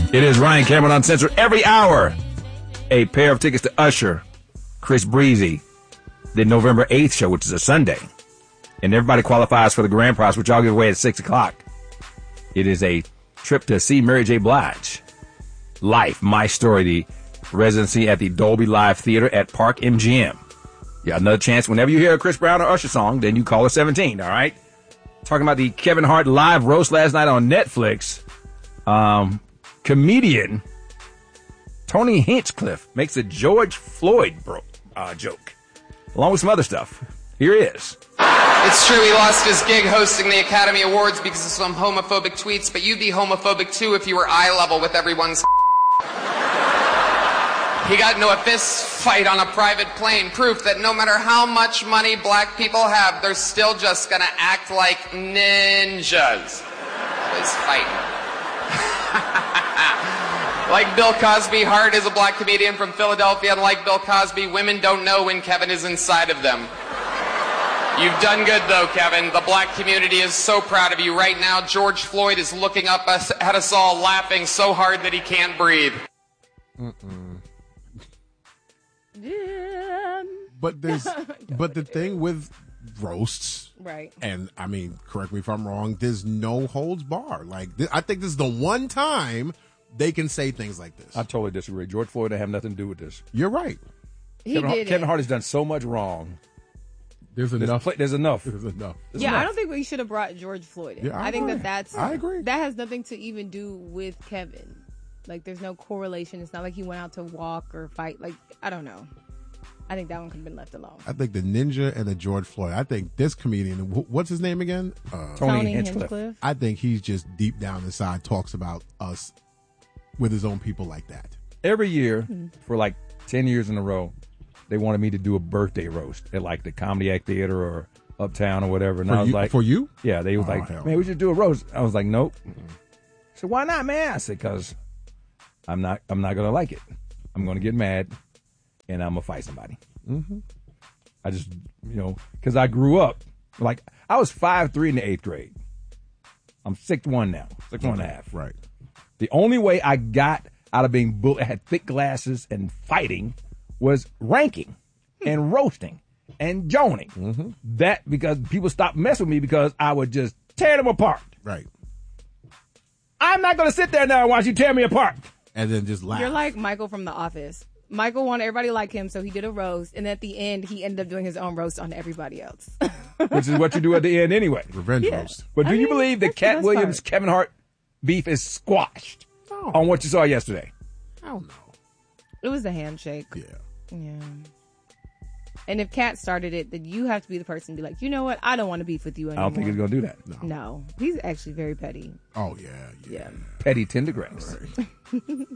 It is Ryan Cameron Uncensored every hour. A pair of tickets to Usher, Chris Breezy, the November 8th show, which is a Sunday. And everybody qualifies for the grand prize, which I'll give away at 6 o'clock. It is a trip to see Mary J. Blige. Life, My Story, the residency at the Dolby Live Theater at Park MGM. You got another chance. Whenever you hear a Chris Brown or Usher song, then you call her 17, all right? Talking about the Kevin Hart live roast last night on Netflix. Comedian Tony Hinchcliffe makes a George Floyd joke, along with some other stuff. Here he is. It's true he lost his gig hosting the Academy Awards because of some homophobic tweets, but you'd be homophobic too if you were eye level with everyone's. He got into a fist fight on a private plane, proof that no matter how much money black people have, they're still just gonna act like ninjas. Always fighting. Like Bill Cosby, Hart is a black comedian from Philadelphia, and like Bill Cosby, women don't know when Kevin is inside of them. You've done good, though, Kevin. The black community is so proud of you. Right now, George Floyd is looking up at us all, laughing so hard that he can't breathe. Yeah. But the thing with roasts, right? And I mean, correct me if I'm wrong. There's no holds bar. Like I think this is the one time they can say things like this. I totally disagree. George Floyd didn't have nothing to do with this. You're right. Kevin Hart has done so much wrong. There's enough. There's enough. I don't think we should have brought George Floyd in. Yeah, I think that's. I agree. That has nothing to even do with Kevin. Like, there's no correlation. It's not like he went out to walk or fight. Like, I don't know. I think that one could have been left alone. I think the Ninja and the George Floyd. I think this comedian, what's his name again? Tony Hinchcliffe. I think he's just deep down inside talks about us with his own people like that. Every year, for like 10 years in a row, they wanted me to do a birthday roast at like the Comedy Act Theater or Uptown or whatever. And I was like, for you? Yeah, they was like, man, we should do a roast. I was like, nope. So why not, man? I said, because I'm not gonna like it. I'm gonna get mad, and I'm gonna fight somebody. Mm-hmm. I just, because I grew up like I was 5'3" in the 8th grade. I'm 6'1" now, 6'1.5". Right. The only way I got out of being bullied, I had thick glasses and fighting, was ranking and roasting and joning. Mm-hmm. That because people stopped messing with me because I would just tear them apart. Right. I'm not gonna sit there now and watch you tear me apart. And then just laugh. You're like Michael from The Office. Michael wanted everybody to like him, so he did a roast, and at the end, he ended up doing his own roast on everybody else. Which is what you do at the end anyway. Revenge roast. But do you believe that Cat Williams, Kevin Hart beef is squashed on what you saw yesterday? I don't know. It was a handshake. Yeah. And if Cat started it, then you have to be the person to be like, you know what? I don't want to beef with you anymore. I don't think he's going to do that. No. He's actually very petty. Oh, yeah. Petty tender grass. Right.